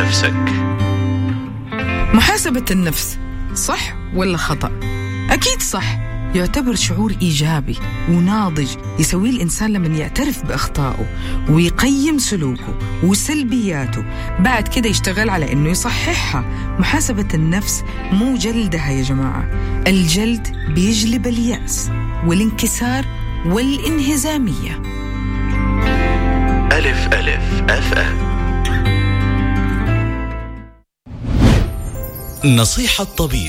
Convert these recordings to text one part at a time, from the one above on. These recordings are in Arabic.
نفسك. محاسبة النفس صح ولا خطأ؟ أكيد صح. يعتبر شعور إيجابي وناضج يسويه الإنسان لما يعترف بأخطائه ويقيم سلوكه وسلبياته، بعد كده يشتغل على إنه يصححها. محاسبة النفس مو جلدها يا جماعة، الجلد بيجلب اليأس والانكسار والانهزامية. ألف ألف FM. نصيحة طبيب.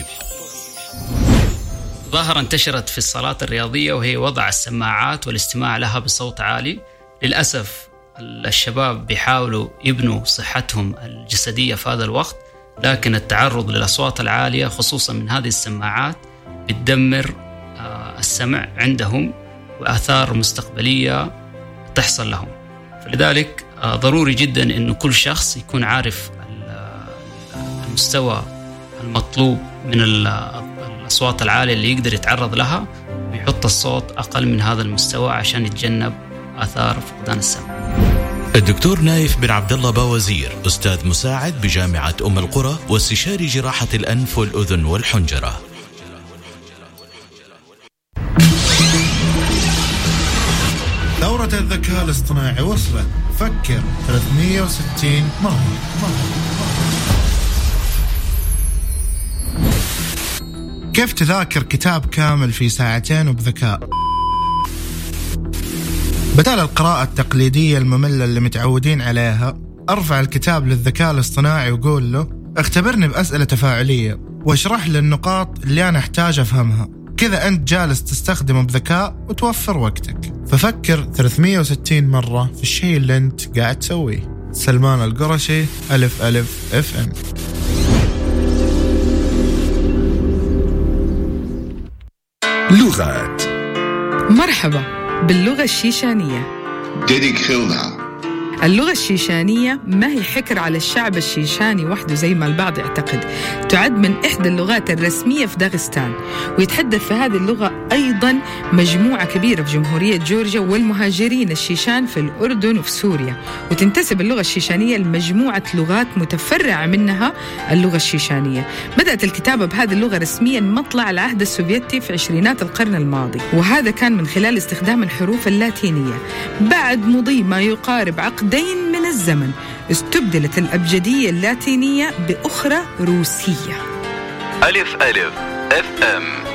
ظاهرة انتشرت في الصالات الرياضية وهي وضع السماعات والاستماع لها بصوت عالي. للأسف الشباب بيحاولوا يبنوا صحتهم الجسدية في هذا الوقت، لكن التعرض للأصوات العالية خصوصا من هذه السماعات بتدمر السمع عندهم وآثار مستقبلية تحصل لهم. فلذلك ضروري جدا أن كل شخص يكون عارف المستوى المطلوب من الأصوات العالية اللي يقدر يتعرض لها، ويحط الصوت أقل من هذا المستوى عشان يتجنب آثار فقدان السمع. الدكتور نايف بن عبد الله باوزير، أستاذ مساعد بجامعة أم القرى واستشاري جراحة الأنف والأذن والحنجرة. ثورة الذكاء الاصطناعي وصلت. فكر 360 مرة. كيف تذاكر كتاب كامل في ساعتين وبذكاء؟ بدل القراءة التقليدية المملة اللي متعودين عليها، ارفع الكتاب للذكاء الاصطناعي وقول له اختبرني بأسئلة تفاعلية واشرح لي النقاط اللي أنا أحتاج أفهمها. كذا أنت جالس تستخدمه بذكاء وتوفر وقتك. ففكر 360 مرة في الشيء اللي أنت قاعد تسويه. سلمان القرشي، ألف ألف FM. لغات. مرحبا باللغة الشيشانية. اللغة الشيشانية ما هي حكر على الشعب الشيشاني وحده زي ما البعض يعتقد. تعد من إحدى اللغات الرسمية في داغستان، ويتحدث في هذه اللغة أيضا مجموعة كبيرة في جمهورية جورجيا والمهاجرين الشيشان في الأردن وفي سوريا. وتنتسب اللغة الشيشانية لمجموعة لغات متفرعة منها اللغة الشيشانية. بدأت الكتابة بهذه اللغة رسميا مطلع العهد السوفيتي في عشرينات القرن الماضي، وهذا كان من خلال استخدام الحروف اللاتينية. بعد مضي ما يقارب عقدين من الزمن استبدلت الأبجدية اللاتينية بأخرى روسية. ألف ألف FM.